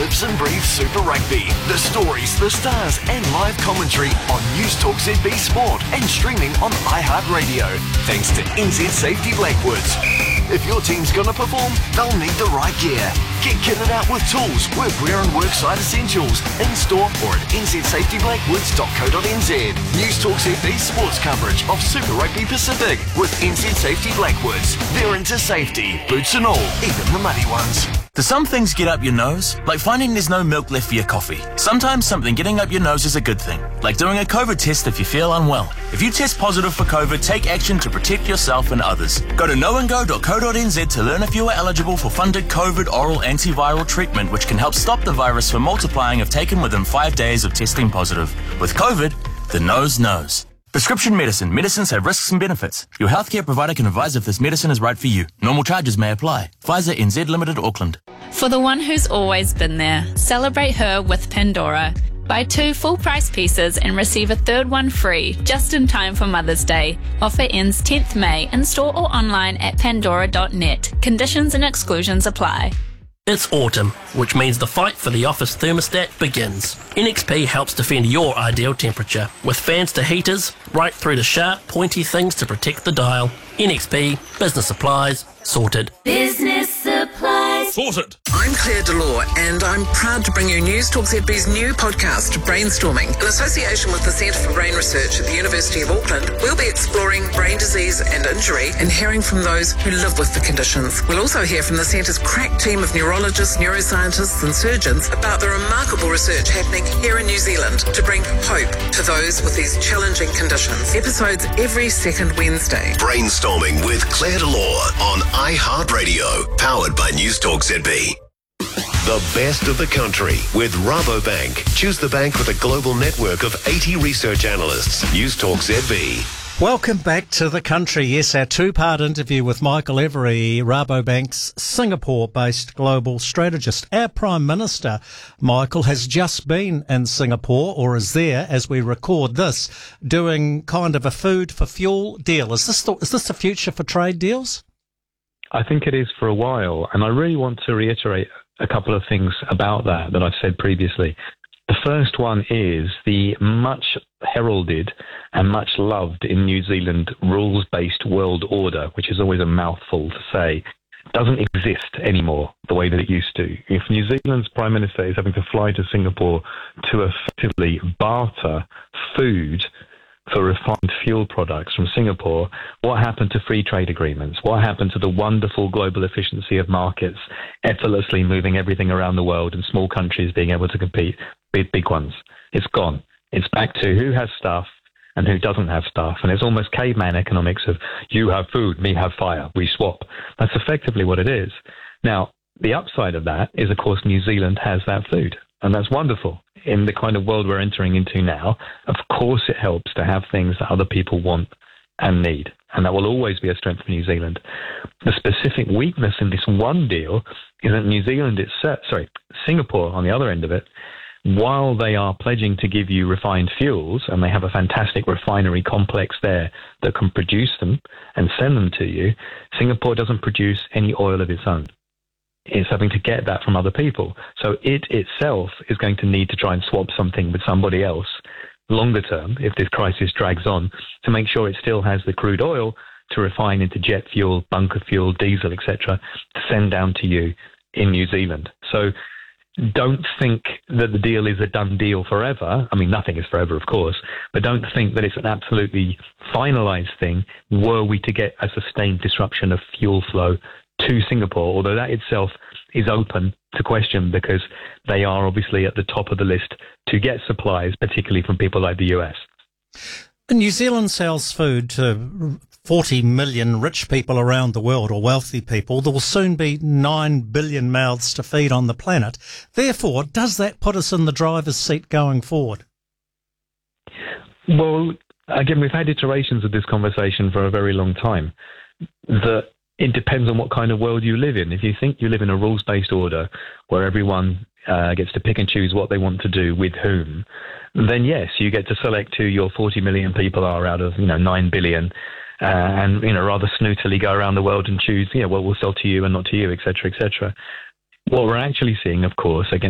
lives and breathes Super Rugby. The stories, the stars and live commentary on News Talk ZB Sport and streaming on iHeartRadio. Thanks to NZ Safety Blackwoods. If your team's going to perform, they'll need the right gear. Get kitted out with tools, workwear and worksite essentials in store or at nzsafetyblackwoods.co.nz. News Talk ZB Sports coverage of Super Rugby Pacific with NZ Safety Blackwoods. They're into safety, boots and all, even the muddy ones. Do some things get up your nose? Like finding there's no milk left for your coffee. Sometimes something getting up your nose is a good thing, like doing a COVID test if you feel unwell. If you test positive for COVID, take action to protect yourself and others. Go to knowandgo.co.nz to learn if you are eligible for funded COVID oral antiviral treatment, which can help stop the virus from multiplying if taken within 5 days of testing positive. With COVID, the nose knows. Prescription medicine. Medicines have risks and benefits. Your healthcare provider can advise if this medicine is right for you. Normal charges may apply. Pfizer NZ Limited, Auckland. For the one who's always been there, celebrate her with Pandora. Buy 2 full-price pieces and receive a third one free, just in time for Mother's Day. Offer ends 10th May, in-store or online at pandora.net. Conditions and exclusions apply. It's autumn, which means the fight for the office thermostat begins. NXP helps defend your ideal temperature, with fans to heaters, right through to sharp, pointy things to protect the dial. NXP, business supplies, sorted. Business supplies. Sorted. I'm Claire Delore, and I'm proud to bring you News Talk ZB's new podcast, Brainstorming. In association with the Centre for Brain Research at the University of Auckland, we'll be exploring brain disease and injury and hearing from those who live with the conditions. We'll also hear from the Centre's crack team of neurologists, neuroscientists and surgeons about the remarkable research happening here in New Zealand to bring hope to those with these challenging conditions. Episodes every second Wednesday. Brainstorming with Claire Delore on iHeartRadio, powered by News Talk ZB. The best of the country with Rabobank. Choose the bank with a global network of 80 research analysts. News Talk ZB. Welcome back to the country. Yes, our two-part interview with Michael Every, Rabobank's Singapore-based global strategist. Our Prime Minister, Michael, has just been in Singapore, or is there as we record this, doing kind of a food for fuel deal. Is this the future for trade deals? I think it is for a while, and I really want to reiterate a couple of things about that I've said previously. The first one is the much heralded and much loved in New Zealand rules-based world order, which is always a mouthful to say, doesn't exist anymore the way that it used to. If New Zealand's Prime Minister is having to fly to Singapore to effectively barter food for refined fuel products from Singapore, what happened to free trade agreements? What happened to the wonderful global efficiency of markets, effortlessly moving everything around the world and small countries being able to compete with big ones? It's gone. It's back to who has stuff and who doesn't have stuff. And it's almost caveman economics of you have food, me have fire, we swap. That's effectively what it is. Now, the upside of that is, of course, New Zealand has that food. And that's wonderful. In the kind of world we're entering into now, of course it helps to have things that other people want and need. And that will always be a strength for New Zealand. The specific weakness in this one deal is that Singapore, on the other end of it, while they are pledging to give you refined fuels, and they have a fantastic refinery complex there that can produce them and send them to you, Singapore doesn't produce any oil of its own. It's having to get that from other people. So it itself is going to need to try and swap something with somebody else longer term, if this crisis drags on, to make sure it still has the crude oil to refine into jet fuel, bunker fuel, diesel, etc., to send down to you in New Zealand. So don't think that the deal is a done deal forever. I mean, nothing is forever, of course, but don't think that it's an absolutely finalized thing were we to get a sustained disruption of fuel flow to Singapore, although that itself is open to question because they are obviously at the top of the list to get supplies, particularly from people like the US. New Zealand sells food to 40 million rich people around the world, or wealthy people. There will soon be 9 billion mouths to feed on the planet. Therefore, does that put us in the driver's seat going forward? Well, again, we've had iterations of this conversation for a very long time. It depends on what kind of world you live in. If you think you live in a rules-based order where everyone gets to pick and choose what they want to do with whom, then yes, you get to select who your 40 million people are out of 9 billion, and rather snootily go around the world and choose what we'll sell to you and not to you, etc., etc. What we're actually seeing, of course, again,